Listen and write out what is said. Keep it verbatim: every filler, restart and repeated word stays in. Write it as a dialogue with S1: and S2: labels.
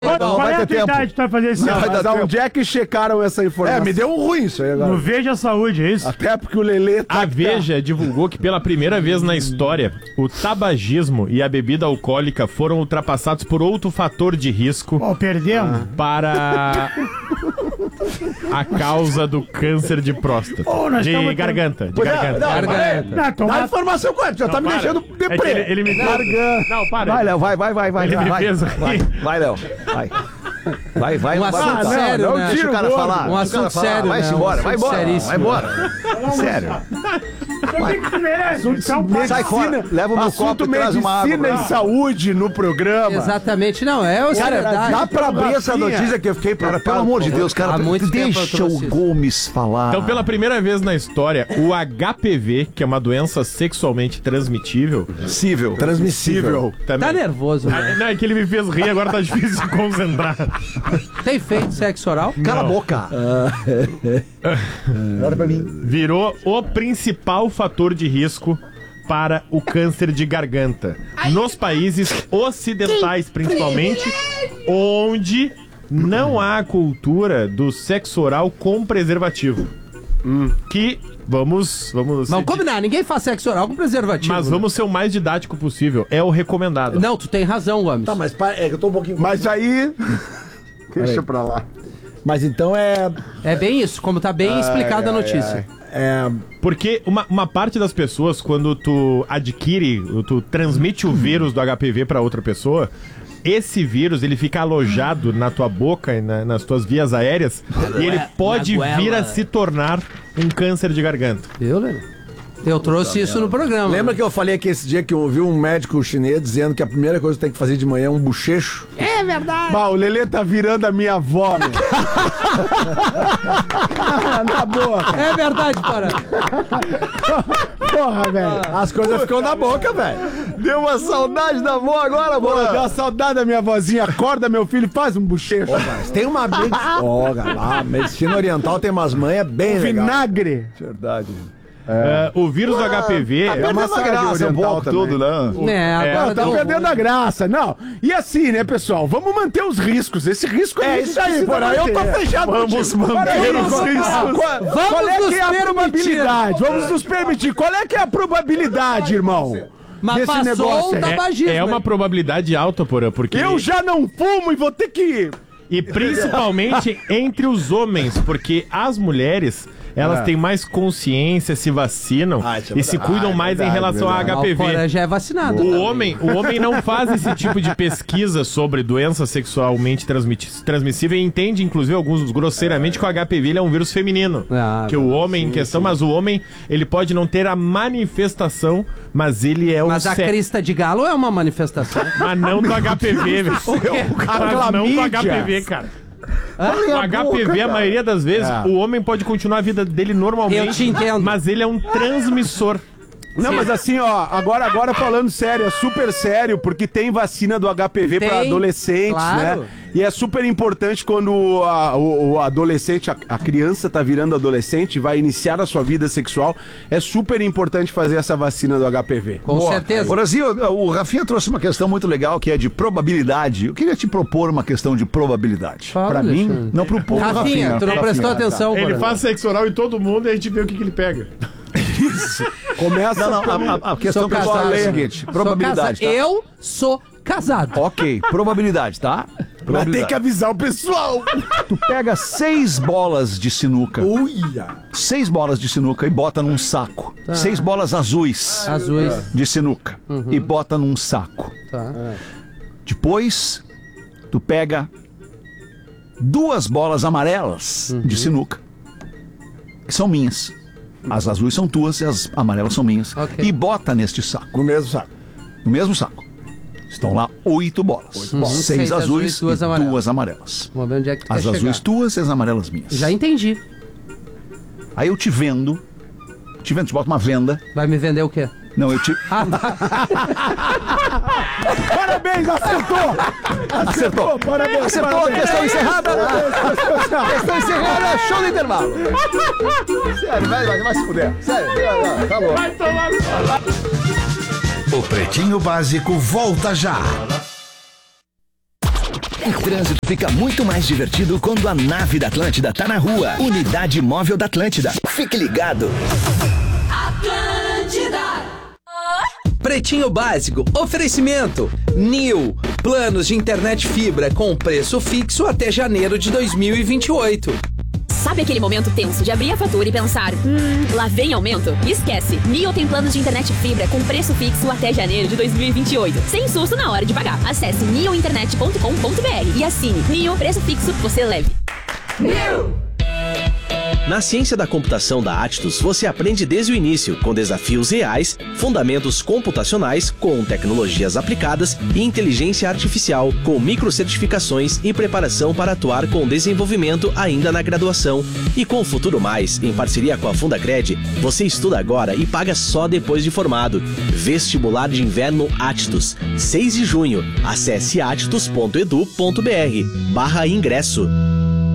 S1: Qual,
S2: Não,
S1: qual
S2: vai
S1: é a
S2: ter
S1: tua
S2: tempo.
S1: idade que tu vai fazer esse
S2: Não,
S1: ano?
S2: vai
S3: Mas
S2: dar
S3: onde é que checaram essa informação?
S2: É, me deu um ruim isso aí agora.
S1: No Veja Saúde, é isso?
S3: Até porque o Lelê tá...
S4: A Veja divulgou que pela primeira vez na história, o tabagismo e a bebida alcoólica foram ultrapassados por outro fator de risco
S1: Ó, perdemos.
S4: para a causa do câncer de próstata.
S1: Ô, nós
S4: de
S1: estamos-
S4: garganta, de
S2: Pois é,
S4: garganta.
S2: não,
S5: Garganta.
S1: Não,
S2: Dá a
S1: tomar...
S2: informação correta, já tá me
S4: Para.
S2: deixando
S4: É que
S2: deprê.
S4: ele, ele me
S2: Garganta.
S4: Não, para.
S2: Vai, Léo, vai, vai, vai, vai.
S4: Ele
S2: vai,
S4: me
S2: vai,
S4: fez
S2: vai,
S4: rir.
S2: vai, Léo, vai. Vai, vai,
S5: Um
S2: não vai
S5: assunto
S2: voltar.
S5: sério,
S2: não,
S5: né?
S2: Deixa o cara
S3: Tiro
S2: falar.
S5: Um
S2: deixa o cara
S5: assunto
S2: falar.
S5: sério,
S2: Vai-se
S5: né? Um
S2: embora, vai
S5: assunto
S2: embora. Vai
S5: seríssimo.
S2: embora. Sério.
S1: O que que tu merece? Então,
S2: Sai fora. Leva o meu copo
S3: Assunto
S2: e traz uma água.
S3: medicina
S2: pra
S3: e
S2: lá.
S3: saúde no programa.
S5: Exatamente, não, é o
S2: Cara,
S5: verdade.
S2: dá pra abrir essa
S3: Rafinha.
S2: notícia que eu fiquei
S3: Cara,
S2: preocupado. Pelo amor de Deus, cara.
S5: Há muito tempo eu
S2: Deixa
S5: trouxe
S2: o
S5: isso.
S2: Gomes falar.
S4: Então, pela primeira vez na história, o H P V, que é uma doença sexualmente transmitível,
S2: Possível.
S3: Transmissível.
S4: também...
S5: Tá nervoso,
S4: Ah,
S5: né?
S4: Não, é que ele me fez rir, agora tá difícil de concentrar.
S5: Tem feito sexo oral?
S2: Cala a
S4: Não.
S2: boca. Olha pra mim.
S4: Virou o principal fator de risco para o câncer de garganta. Nos países ocidentais, principalmente, onde não há cultura do sexo oral com preservativo. Que, vamos... vamos
S5: Não
S4: ser-
S5: combinar, ninguém faz sexo oral com preservativo.
S4: Mas
S5: né?
S4: vamos ser o mais didático possível. É o recomendado.
S5: Não, tu tem razão, Gomes.
S2: Tá, mas para, é que eu tô um pouquinho...
S3: Mas aí... Deixa pra lá.
S2: Mas então é...
S5: É bem isso, como tá bem explicada a notícia.
S2: É...
S4: Porque uma, uma parte das pessoas, quando tu adquire, tu transmite o vírus do H P V para outra pessoa, esse vírus ele fica alojado na tua boca e na- nas tuas vias aéreas e ele pode
S5: na
S4: vir a
S5: goela.
S4: se tornar um câncer de garganta.
S5: Viu, Lelê? Eu trouxe isso no programa.
S2: Lembra que eu falei aqui esse dia que eu ouvi um médico chinês dizendo que a primeira coisa que tem que fazer de manhã é um bochecho?
S3: Bah, o Lelê tá virando a minha avó, meu. Na boa.
S5: É verdade, para.
S3: Porra, velho.
S2: As coisas ficam na boca, velho. Deu uma saudade da avó agora,
S3: Pô, deu
S2: bola.
S3: uma saudade da minha vozinha. Acorda, meu filho, faz um bochecho.
S2: Mas tem uma medicina... Ó, galera, a medicina oriental tem umas manhas bem legais.
S3: Vinagre.
S2: Verdade.
S4: É, o vírus do H P V...
S2: Tá
S4: é
S2: perdendo a
S3: massagem
S2: graça um
S3: oriental
S2: pouco
S3: também.
S2: tudo, né?
S5: É, agora
S3: Não, tá
S5: deu-
S3: perdendo a graça. Não. E assim, né, pessoal? Vamos manter os riscos. Esse risco
S2: É
S3: gente
S2: isso aí,
S3: precisa
S2: porra. Eu tô
S3: manter.
S2: fechado
S3: Vamos
S2: contigo.
S3: manter
S2: Olha aí,
S3: os
S2: vamos-
S3: riscos. Qual,
S5: Vamos
S3: qual é
S5: nos
S3: que é a
S5: permitir.
S3: probabilidade? Vamos nos permitir. Qual é que é a probabilidade, irmão?
S5: Mas
S3: desse
S5: passou
S3: negócio
S5: o
S3: aí?
S5: tabagismo.
S4: É, é uma
S5: hein?
S4: probabilidade alta, Porã, porque...
S3: Eu já não fumo e vou ter que...
S4: E principalmente entre os homens, porque as mulheres, elas
S3: É.
S4: têm mais consciência, se vacinam
S2: Ah, isso é
S4: e se
S2: verdade.
S4: cuidam
S3: Ah, é
S4: mais em
S3: verdade,
S4: relação a
S3: verdade.
S4: H P
S5: O Porã
S4: V.
S5: já é vacinado.
S4: O homem, o homem não faz esse tipo de pesquisa sobre doença sexualmente transmiti- transmissível e entende, inclusive, alguns grosseiramente que o H P V ele é um vírus feminino.
S5: Ah,
S4: que o homem em questão, mas o homem, ele pode não ter a manifestação, mas ele é um...
S5: Mas a
S4: sé-
S5: crista de galo é uma manifestação.
S4: Mas não do H P V, velho. Mas não do H P V, cara. O H P V, a maioria das vezes,
S3: É.
S4: o homem pode continuar a vida dele normalmente.
S5: Eu te entendo.
S4: Mas ele é um transmissor.
S3: Não, mas assim, ó, agora, agora falando sério, é super sério, porque tem vacina do H P V
S5: Tem,
S3: para adolescentes,
S5: claro.
S3: né? E é super importante quando a- o, o adolescente, a, a criança tá virando adolescente, vai iniciar a sua vida sexual, é super importante fazer essa vacina do H P V.
S5: Com certeza.
S2: Brasil, o Rafinha trouxe uma questão muito legal que é de probabilidade. Eu queria te propor uma questão de probabilidade.
S5: Fala,
S2: Pra mim,
S5: Alexandre.
S2: não pro povo.
S5: Rafinha, tu não
S3: Rafinha,
S5: prestou
S3: tá.
S5: atenção,
S4: Ele
S5: Porã.
S4: faz sexo oral em todo mundo e a gente vê o que, que ele pega.
S3: Começa
S2: Não, não, a, a- a questão
S5: Sou
S2: que eu
S5: casado.
S2: falei é a seguinte:
S5: Sou
S2: probabilidade.
S5: casa-
S2: Tá?
S5: Eu sou casado.
S2: Ok, probabilidade, tá?
S3: Vai ter
S2: Probabilidade.
S3: que avisar o pessoal.
S2: Tu pega seis bolas de sinuca,
S3: Uia.
S2: seis bolas de sinuca e bota num saco. Seis bolas azuis
S5: Azuis.
S2: de sinuca e bota num saco.
S5: Tá.
S2: Depois, tu pega duas bolas amarelas de sinuca, que são minhas. As azuis são tuas e as amarelas são minhas.
S5: Ok.
S2: E bota neste saco,
S3: No mesmo saco.
S2: no mesmo saco. Estão lá oito bolas.
S5: bolas.
S2: Seis
S5: Seis azuis,
S2: azuis
S5: duas
S2: e
S5: amarelas.
S2: duas amarelas.
S5: Vamos ver onde é que tu
S2: As
S5: quer
S2: azuis
S5: chegar.
S2: tuas e as amarelas minhas.
S5: Já entendi.
S2: Aí eu te vendo, te vendo, te boto uma venda.
S5: Vai me vender o quê?
S2: Não, eu te...
S3: Parabéns, acertou!
S2: Acertou.
S3: Parabéns,
S2: Acertou,
S3: parabéns.
S2: questão encerrada. Questão encerrada, show do intervalo. Sério, vai, vai, vai se fuder. Sério, vai, vai, tá louco.
S6: O Pretinho Básico volta já. O trânsito fica muito mais divertido quando a nave da Atlântida tá na rua. Unidade Móvel da Atlântida. Fique ligado.
S7: Pretinho Básico, oferecimento Nil, planos de internet fibra com preço fixo até janeiro de dois mil e vinte e oito.
S8: Sabe aquele momento tenso de abrir a fatura e pensar, hum, lá vem aumento? Esquece, Nil tem planos de internet fibra com preço fixo até janeiro de dois mil e vinte e oito, sem susto na hora de pagar. Acesse nio internet ponto com ponto b r e assine. Nil, preço fixo, você leve. Nil!
S9: Na ciência da computação da Atlas, você aprende desde o início, com desafios reais, fundamentos computacionais, com tecnologias aplicadas e inteligência artificial, com microcertificações e preparação para atuar com desenvolvimento ainda na graduação. E com o Futuro Mais, em parceria com a Fundacred, você estuda agora e paga só depois de formado. Vestibular de Inverno Atlas, seis de junho. Acesse atlas ponto edu ponto b r barra ingresso.